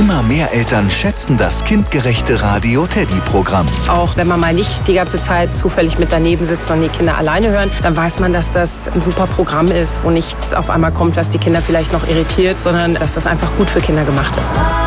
Immer mehr Eltern schätzen das kindgerechte Radio-Teddy-Programm. Auch wenn man mal nicht die ganze Zeit zufällig mit daneben sitzt und die Kinder alleine hören, dann weiß man, dass das ein super Programm ist, wo nichts auf einmal kommt, was die Kinder vielleicht noch irritiert, sondern dass das einfach gut für Kinder gemacht ist.